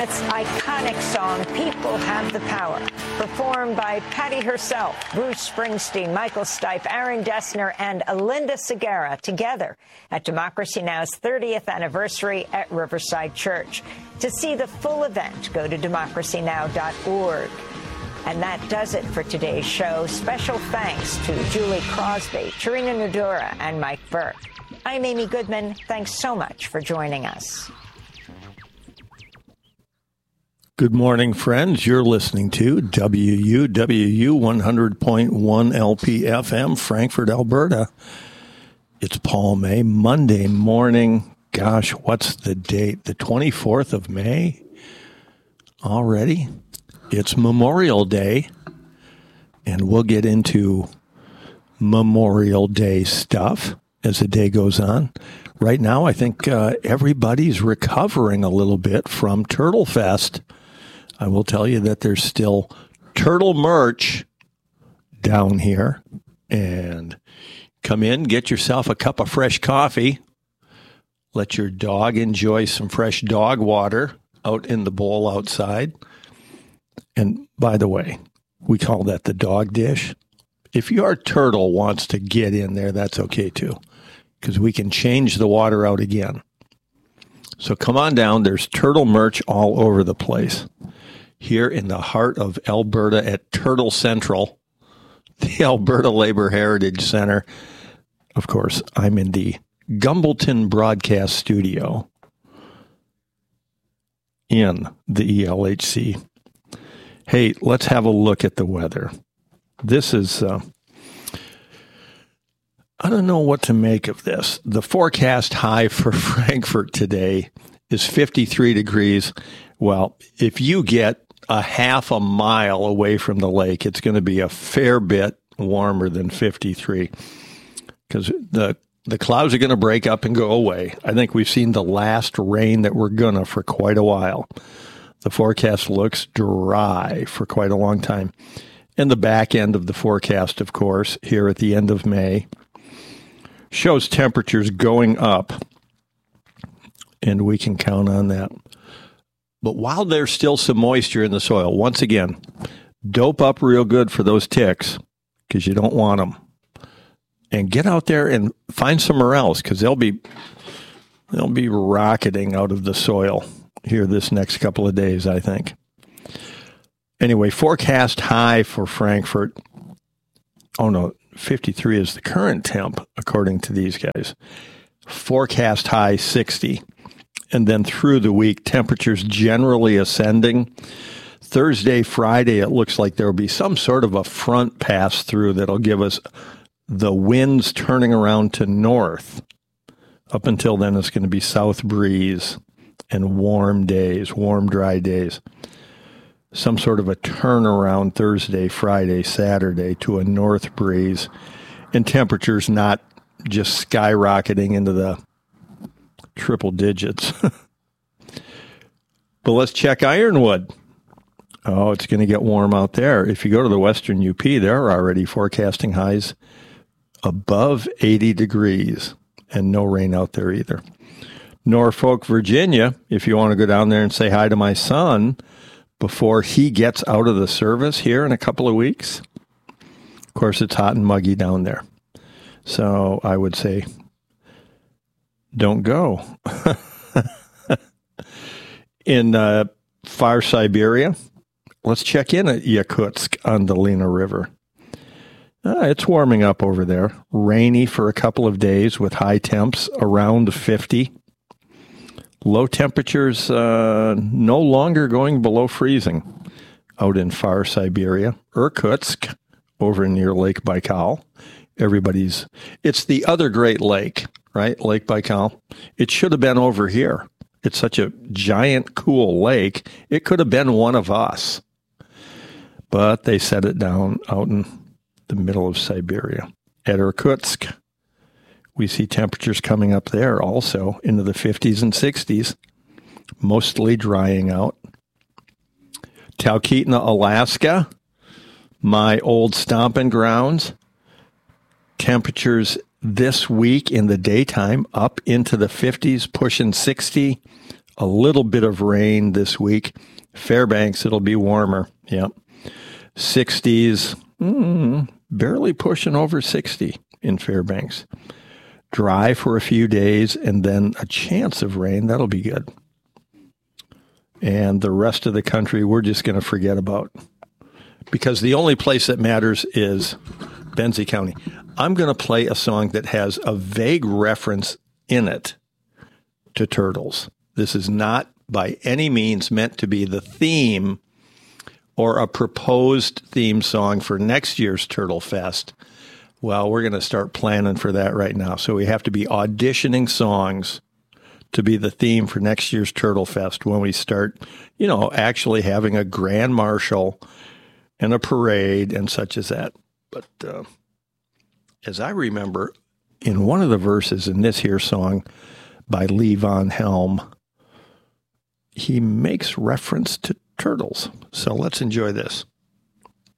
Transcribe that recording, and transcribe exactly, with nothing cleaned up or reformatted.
That's iconic song, People Have the Power, performed by Patti herself, Bruce Springsteen, Michael Stipe, Aaron Dessner, and Linda Segarra together at Democracy Now!'s thirtieth anniversary at Riverside Church. To see the full event, go to democracy now dot org. And that does it for today's show. Special thanks to Julie Crosby, Tarina Nudura, and Mike Burke. I'm Amy Goodman. Thanks so much for joining us. Good morning, friends. You're listening to W U W U one hundred point one L P F M, Frankfurt, Alberta. It's Paul May, Monday morning. Gosh, what's the date? The twenty-fourth of May? Already? It's Memorial Day, and we'll get into Memorial Day stuff as the day goes on. Right now, I think uh, everybody's recovering a little bit from Turtle Fest. I will tell you that there's still turtle merch down here. And come in, get yourself a cup of fresh coffee. Let your dog enjoy some fresh dog water out in the bowl outside. And by the way, we call that the dog dish. If your turtle wants to get in there, that's okay too, because we can change the water out again. So come on down. There's turtle merch all over the place. Here in the heart of Alberta at Turtle Central, the Alberta Labor Heritage Center. Of course, I'm in the Gumbleton Broadcast Studio in the E L H C. Hey, let's have a look at the weather. This is, uh, I don't know what to make of this. The forecast high for Frankfurt today is fifty-three degrees. Well, if you get a half a mile away from the lake, it's going to be a fair bit warmer than fifty-three, because the the clouds are going to break up and go away. I think we've seen the last rain that we're going to for quite a while. The forecast looks dry for quite a long time. And the back end of the forecast, of course, here at the end of May, shows temperatures going up, and we can count on that. But while there's still some moisture in the soil, once again, dope up real good for those ticks, because you don't want them. And get out there and find somewhere else, because they'll be they'll be rocketing out of the soil here this next couple of days, I think. Anyway, forecast high for Frankfurt. Oh, no, fifty-three is the current temp, according to these guys. Forecast high sixty. And then through the week, temperatures generally ascending. Thursday, Friday, it looks like there will be some sort of a front pass through that'll give us the winds turning around to north. Up until then, it's going to be south breeze and warm days, warm, dry days. Some sort of a turnaround Thursday, Friday, Saturday to a north breeze, and temperatures not just skyrocketing into the triple digits. But let's check Ironwood. Oh, it's going to get warm out there. If you go to the western U P, they're already forecasting highs above eighty degrees, and no rain out there either. Norfolk, Virginia, if you want to go down there and say hi to my son before he gets out of the service here in a couple of weeks. Of course, it's hot and muggy down there. So I would say, don't go. In uh, far Siberia, let's check in at Yakutsk on the Lena River. Uh, it's warming up over there. Rainy for a couple of days with high temps around fifty. Low temperatures uh, no longer going below freezing out in far Siberia. Irkutsk over near Lake Baikal. Everybody's, it's the other great lake, right? Lake Baikal. It should have been over here. It's such a giant, cool lake. It could have been one of us. But they set it down out in the middle of Siberia. At Irkutsk, we see temperatures coming up there also into the fifties and sixties, mostly drying out. Talkeetna, Alaska, my old stomping grounds. Temperatures this week in the daytime up into the fifties, pushing sixty A little bit of rain this week. Fairbanks, it'll be warmer. Yep. sixties, mm, barely pushing over sixty in Fairbanks. Dry for a few days and then a chance of rain. That'll be good. And the rest of the country, we're just going to forget about, because the only place that matters is Benzie County. I'm going to play a song that has a vague reference in it to turtles. This is not by any means meant to be the theme or a proposed theme song for next year's Turtle Fest. Well, we're going to start planning for that right now. So we have to be auditioning songs to be the theme for next year's Turtle Fest when we start, you know, actually having a grand marshal and a parade and such as that. But uh, as I remember, in one of the verses in this here song by Lee Von Helm, he makes reference to turtles. So let's enjoy this.